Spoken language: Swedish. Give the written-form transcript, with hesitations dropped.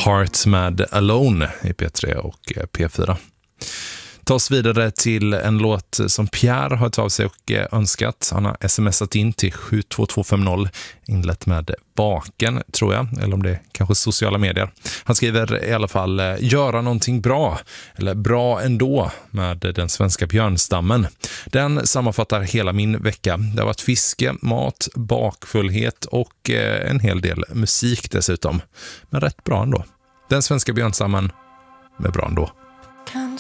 Heart med Alone i P3 och P4. Ta oss vidare till en låt som Pierre har tagit av sig och önskat. Han har smsat in till 72250, inlett med Baken, tror jag, eller om det är kanske sociala medier. Han skriver i alla fall göra någonting bra, eller bra ändå, med den svenska björnstammen. Den sammanfattar hela min vecka. Det har varit fiske, mat, bakfullhet och en hel del musik dessutom. Men rätt bra ändå. Den svenska björnstammen med bra ändå.